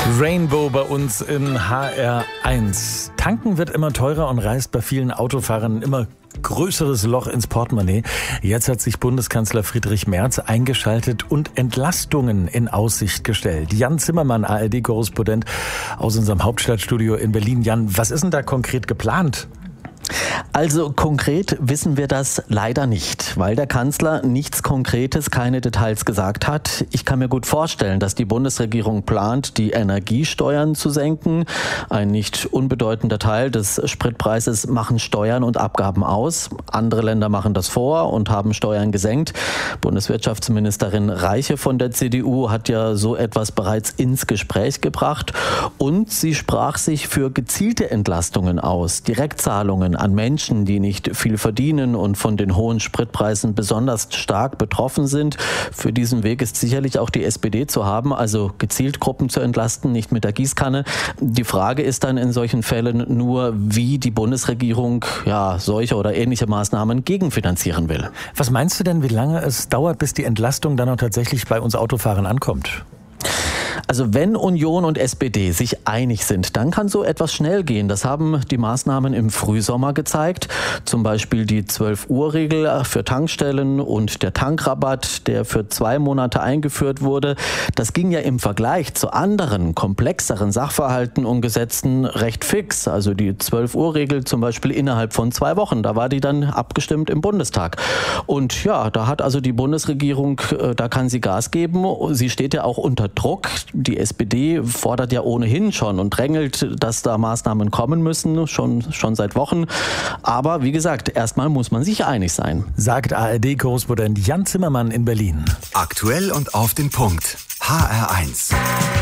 Rainbow bei uns in HR1. Tanken wird immer teurer und reißt bei vielen Autofahrern ein immer größeres Loch ins Portemonnaie. Jetzt hat sich Bundeskanzler Friedrich Merz eingeschaltet und Entlastungen in Aussicht gestellt. Jan Zimmermann, ARD-Korrespondent aus unserem Hauptstadtstudio in Berlin. Jan, was ist denn da konkret geplant? Also konkret wissen wir das leider nicht, weil der Kanzler nichts Konkretes, keine Details gesagt hat. Ich kann mir gut vorstellen, dass die Bundesregierung plant, die Energiesteuern zu senken. Ein nicht unbedeutender Teil des Spritpreises machen Steuern und Abgaben aus. Andere Länder machen das vor und haben Steuern gesenkt. Bundeswirtschaftsministerin Reiche von der CDU hat ja so etwas bereits ins Gespräch gebracht. Und sie sprach sich für gezielte Entlastungen aus, Direktzahlungen an Menschen, die nicht viel verdienen und von den hohen Spritpreisen besonders stark betroffen sind. Für diesen Weg ist sicherlich auch die SPD zu haben, also gezielt Gruppen zu entlasten, nicht mit der Gießkanne. Die Frage ist dann in solchen Fällen nur, wie die Bundesregierung solche oder ähnliche Maßnahmen gegenfinanzieren will. Was meinst du denn, wie lange es dauert, bis die Entlastung dann auch tatsächlich bei uns Autofahrern ankommt? Also wenn Union und SPD sich einig sind, dann kann so etwas schnell gehen. Das haben die Maßnahmen im Frühsommer gezeigt. Zum Beispiel die 12-Uhr-Regel für Tankstellen und der Tankrabatt, der für 2 Monate eingeführt wurde. Das ging ja im Vergleich zu anderen, komplexeren Sachverhalten und Gesetzen recht fix. Also die 12-Uhr-Regel zum Beispiel innerhalb von 2 Wochen. Da war die dann abgestimmt im Bundestag. Und ja, da hat also die Bundesregierung, da kann sie Gas geben. Sie steht ja auch unter Druck. Die SPD fordert ja ohnehin schon und drängelt, dass da Maßnahmen kommen müssen, schon seit Wochen. Aber wie gesagt, erstmal muss man sich einig sein. Sagt ARD-Korrespondent Jan Zimmermann in Berlin. Aktuell und auf den Punkt. HR1.